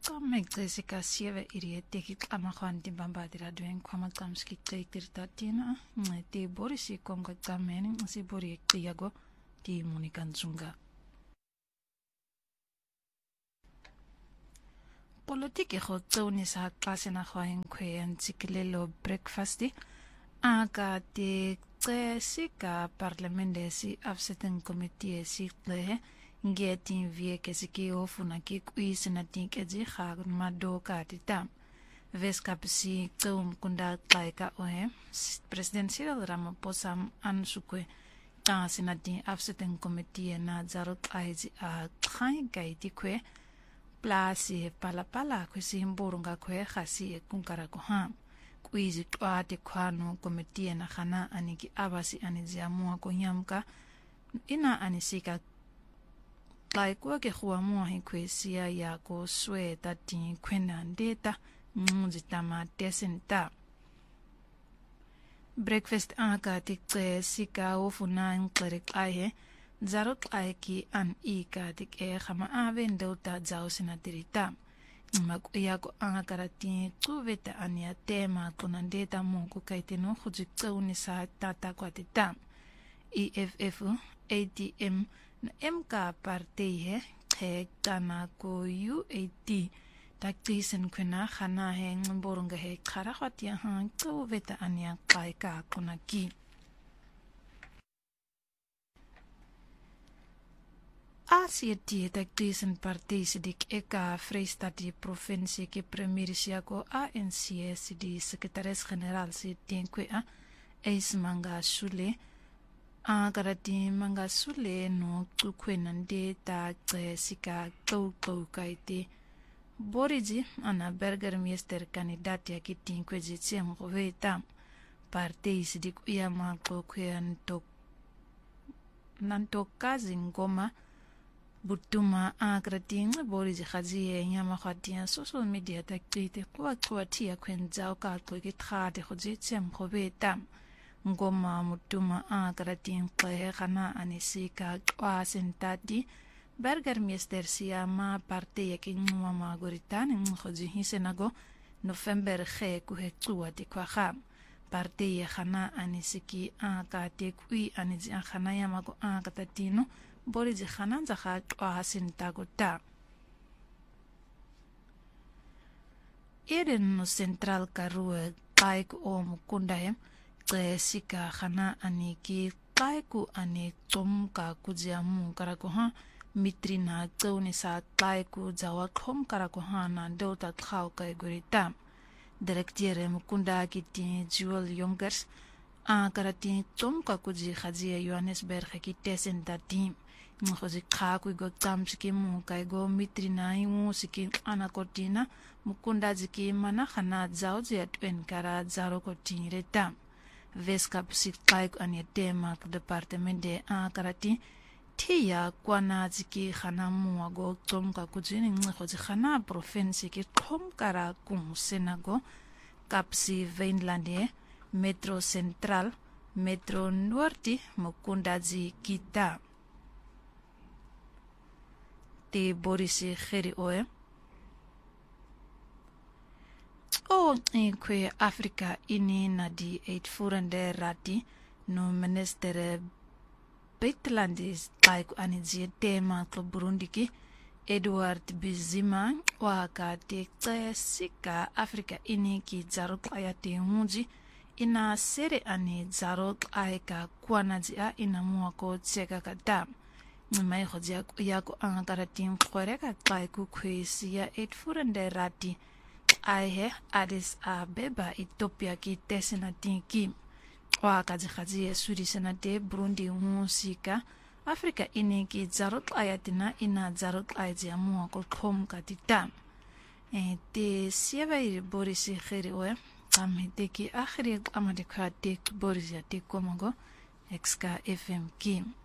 Kamegcesika sieve irieteki amahuanti bambadira duen kwamatkamski teitirtatina te borisi kongo tameni si bori tiago ti munikanzunga. Politiki hotoni sa klasena hoin kwen tikilelo breakfasti aga te sika parlamentesi afseten committee si lehe Getin vie kesiki ofuna ki kuisina tinkezi khag madoka titam veskapsi kunda klaika ohe president Cyril Ramaphosa ansukwe tansina tin afseten committee na zarot aizi a train gaiti kwe plasi pala kwesi mburunga kwe khasi kunkara ko ha kuizi twate kwano committee na khana aniki abasi aniziamua ko nyamka ina anisika Laikua ke huamua hikwesia yako swe tati kwena ndeta muzitama tesenta. Breakfast aka tikte sika ofuna nklerek aye zarok aiki an ika tik khama ave ndota zao sinatirita. Yako angakarati tuveta ania tema kuna ndeta mungu kaiteno hujikta unisa tata kwa tita. EFF, ATM, MK partij he kana ko UAT taktisen kuna khana he ngborunga he kharahati han to veta anya kaika kuna ki ACT taktisen partij sidik eka Vrystaat provinsie ke premiersia ko ANC di sekretaris generaal si tenkwe a Eismanga Sule Agarati mangasule no tukwenande ta sika kau kaiti boriji ana burgermeester kandidaat ya kitin kwezi tsem roveta parti sidik ya marko kwen tok nanto kazi ngoma butuma agarati boriji khazi nyama khatia social media taktite kwa tia kwenzao ka kwekithade khozi tsem roveta ngoma mutuma agaratin qehe khana anisika qwasentati burgermeester siyama parte yakin mama goritan ngkhoji hisenago November khe ku hetsuati kwa kham parte khana anisiki agate kui anizi khana yamago agatatino boriji khana za kha qwasentago ta Eden no central karue kaik om kundahem sika khana aniki kaiku ani tomka kujiamu karakoha mitrina tsauni sa kaiku jawa khom karakoha na dota khau kai gurita directeur mukunda kiti Jewel Youngers a karati tomka kuji khaji Johannesburg ki tesen dati mkhozi khaku go tamski mu kai go mitrina imu siki anakotina mukunda jiki mana khana jao je twen kara zaro kotin reta Veskap sikaik ane tema departement de akarati tia kwana ziki khana muago tomka kujini ngkhozi khana province ki khomkara kum senago kapsi Wynlandie metro central metro norti mukundazi kita te borisi kheri oe kwe Afrika ini na di uitvoerende rati no minister Buitenlandis like anizie tema klo Burundi ki Edward Bizima waka te sika Afrika ini ki zarok ayate hunji ina sere ani zarok ayaka kwanaji a ina muako tseka kata mai khojia yako angakaratin khoreka kaiku kwesi ya uitvoerende rati Aihe Addis Abeba Ethiopia ki tesena tinki wakazi khazi suri senate Burundi musika Afrika ini ki zarot ayatina ina zarot ayamu ko khom katita te sievai borisi khiri oe kamite ki akhiri amade khate borisi te komago XK FM ki